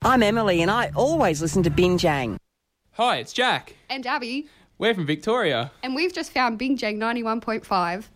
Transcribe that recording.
I'm Emily and I always listen to Binjang. Hi, it's Jack. And Abby. We're from Victoria. And we've just found Binjang 91.5.